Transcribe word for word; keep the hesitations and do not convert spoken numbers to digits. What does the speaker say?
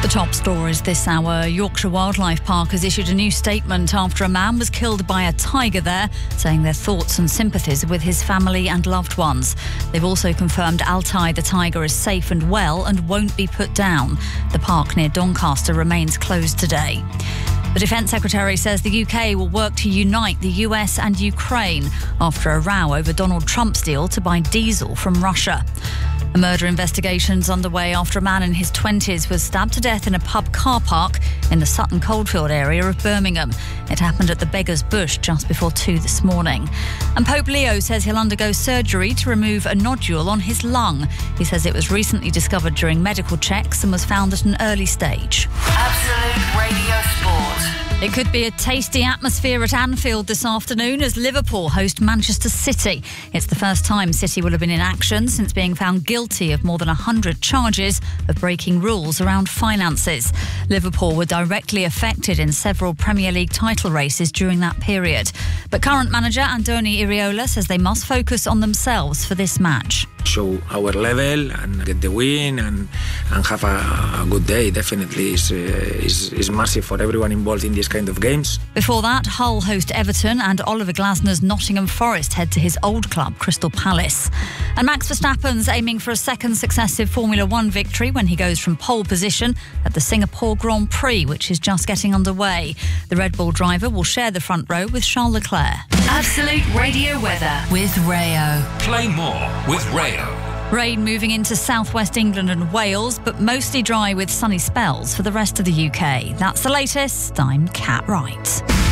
The top stories this hour. Yorkshire Wildlife Park has issued a new statement after a man was killed by a tiger there, saying their thoughts and sympathies are with his family and loved ones. They've also confirmed Altai the tiger is safe and well and won't be put down. The park near Doncaster remains closed today. The Defence Secretary says the U K will work to unite the U S and Ukraine after a row over Donald Trump's deal to buy diesel from Russia. A murder investigation's underway after a man in his twenties was stabbed to death in a pub car park in the Sutton Coldfield area of Birmingham. It happened at the Beggar's Bush just before two this morning. And Pope Leo says he'll undergo surgery to remove a nodule on his lung. He says it was recently discovered during medical checks and was found at an early stage. Absolute Radio Sport. It could be a tasty atmosphere at Anfield this afternoon as Liverpool host Manchester City. It's the first time City will have been in action since being found guilty of more than one hundred charges of breaking rules around finances. Liverpool were directly affected in several Premier League title races during that period. But current manager Andoni Iraola says they must focus on themselves for this match. Show our level and get the win and, and have a, a good day. Definitely is, uh, is is massive for everyone involved in these kind of games. Before that, Hull host Everton and Oliver Glasner's Nottingham Forest head to his old club, Crystal Palace. And Max Verstappen's aiming for a second successive Formula One victory when he goes from pole position at the Singapore Grand Prix, which is just getting underway. The Red Bull driver will share the front row with Charles Leclerc. Absolute Radio weather with Rayo. Play more with Rayo. Rain moving into southwest England and Wales, but mostly dry with sunny spells for the rest of the U K. That's the latest. I'm Kat Wright.